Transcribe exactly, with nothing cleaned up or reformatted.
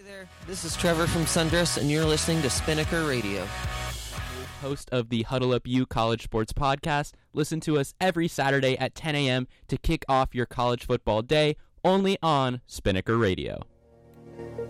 there, this is Trevor from Sundress, and you're listening to Spinnaker Radio. Host of the Huddle Up U College Sports Podcast. Listen to us every Saturday at ten a.m. to kick off your college football day, only on Spinnaker Radio.